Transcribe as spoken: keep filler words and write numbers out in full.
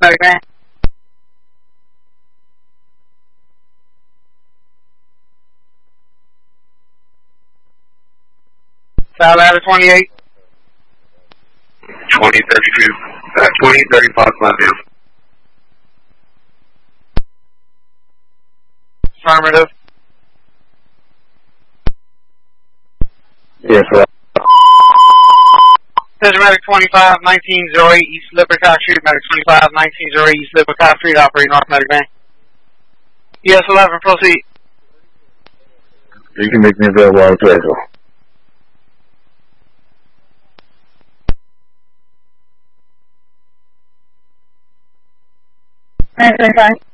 medic van. South Ladder twenty-eight. twenty thirty-two. Uh, twenty thirty-five, left down. Affirmative. Yes, sir. This is Medic twenty-five nineteen oh eight East Lippercock Street. Medic twenty-five nineteen oh eight East Lippercock Street, operating North Medic van. E S eleven, proceed. You can make me available on schedule. Medic twenty-five.